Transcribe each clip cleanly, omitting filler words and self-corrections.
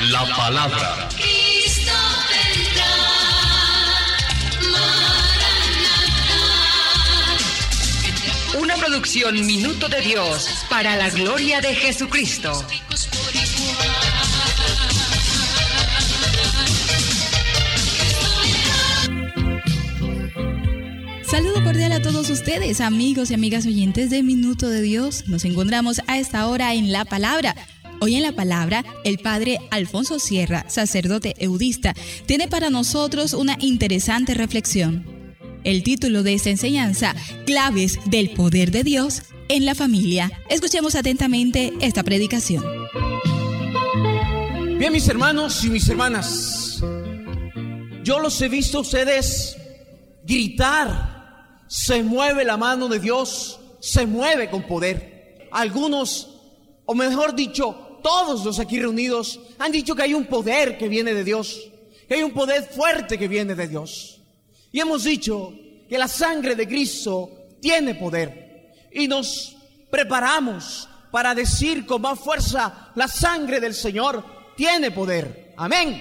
La palabra. Cristo vendrá, Maranatá. Una producción Minuto de Dios para la gloria de Jesucristo. Saludo cordial a todos ustedes, amigos y amigas oyentes de Minuto de Dios. Nos encontramos a esta hora en La Palabra. Hoy en La Palabra, el padre Alfonso Sierra, sacerdote eudista, tiene para nosotros una interesante reflexión. El título de esta enseñanza, Claves del Poder de Dios en la Familia. Escuchemos atentamente esta predicación. Bien, mis hermanos y mis hermanas, yo los he visto a ustedes gritar. Se mueve la mano de Dios, se mueve con poder. Algunos, o mejor dicho, todos los aquí reunidos han dicho que hay un poder que viene de Dios, que hay un poder fuerte que viene de Dios. Y hemos dicho que la sangre de Cristo tiene poder. Y nos preparamos para decir con más fuerza, la sangre del Señor tiene poder. Amén.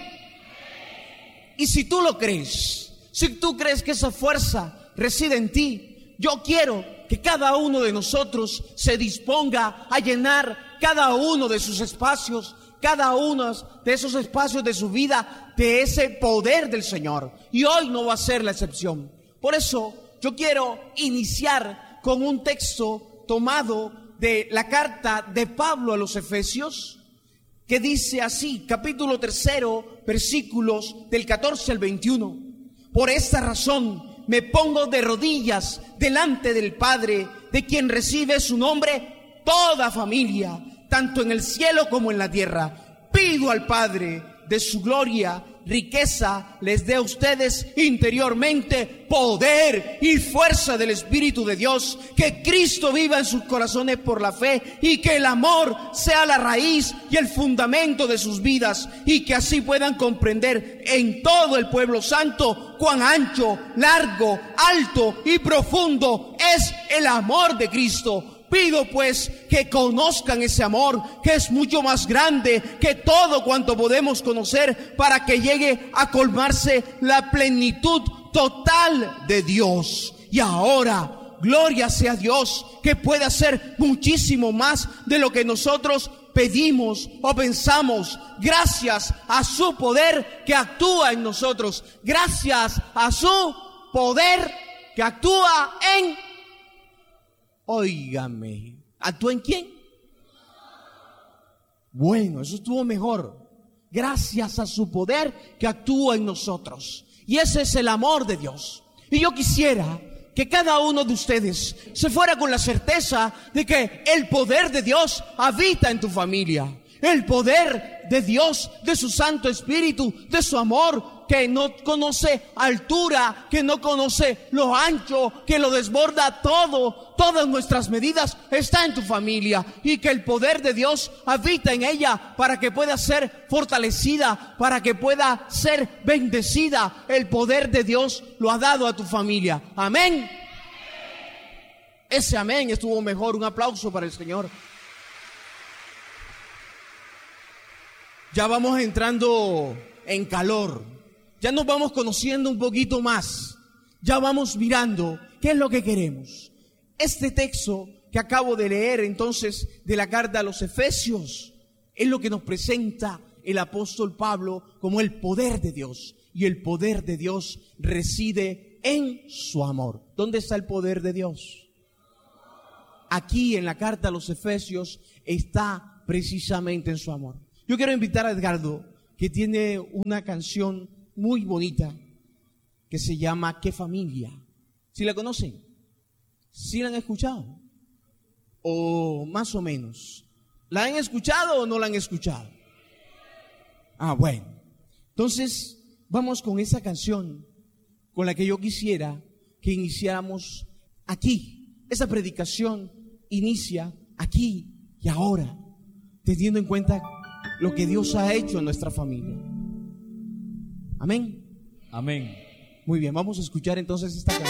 Y si tú lo crees, si tú crees que esa fuerza reside en ti, yo quiero que cada uno de nosotros se disponga a llenar cada uno de sus espacios, cada uno de esos espacios de su vida, de ese poder del Señor. Y hoy no va a ser la excepción. Por eso yo quiero iniciar con un texto tomado de la carta de Pablo a los Efesios, que dice así, capítulo 3, versículos del 14 al 21. Por esta razón me pongo de rodillas delante del Padre, de quien recibe su nombre toda familia, tanto en el cielo como en la tierra. Pido al Padre de su gloria, riqueza, les dé a ustedes interiormente poder y fuerza del Espíritu de Dios, que Cristo viva en sus corazones por la fe y que el amor sea la raíz y el fundamento de sus vidas, y que así puedan comprender en todo el pueblo santo cuán ancho, largo, alto y profundo es el amor de Cristo. Pido pues que conozcan ese amor que es mucho más grande que todo cuanto podemos conocer, para que llegue a colmarse la plenitud total de Dios. Y ahora, gloria sea Dios, que puede hacer muchísimo más de lo que nosotros pedimos o pensamos, gracias a su poder que actúa en nosotros, gracias a su poder que actúa en... Óigame, ¿actúa en quién? Bueno, eso estuvo mejor. Gracias a su poder que actúa en nosotros. Y ese es el amor de Dios. Y yo quisiera que cada uno de ustedes se fuera con la certeza de que el poder de Dios habita en tu familia. El poder de Dios, de su Santo Espíritu, de su amor, que no conoce altura, que no conoce lo ancho, que lo desborda todo, todas nuestras medidas, está en tu familia. Y que el poder de Dios habita en ella para que pueda ser fortalecida, para que pueda ser bendecida. El poder de Dios lo ha dado a tu familia. Amén. Ese amén estuvo mejor. Un aplauso para el Señor. Ya vamos entrando en calor, ya nos vamos conociendo un poquito más, ya vamos mirando qué es lo que queremos. Este texto que acabo de leer entonces de la carta a los Efesios es lo que nos presenta el apóstol Pablo como el poder de Dios. Y el poder de Dios reside en su amor. ¿Dónde está el poder de Dios? Aquí en la carta a los Efesios está precisamente en su amor. Yo quiero invitar a Edgardo, que tiene una canción muy bonita que se llama ¿Qué familia? ¿Sí la conocen? ¿Sí la han escuchado? O más o menos. ¿La han escuchado o no la han escuchado? Ah, bueno. Entonces, vamos con esa canción con la que yo quisiera que iniciáramos aquí. Esa predicación inicia aquí y ahora, teniendo en cuenta lo que Dios ha hecho en nuestra familia. Amén. Amén. Muy bien, vamos a escuchar entonces esta canción.